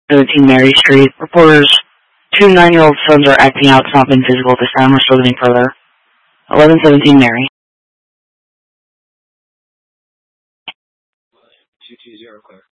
17 Mary Street. Reporters, 2 9-year-old sons are acting out. It's not been physical at this time. We're still getting further. 1117 Mary. 220, clear.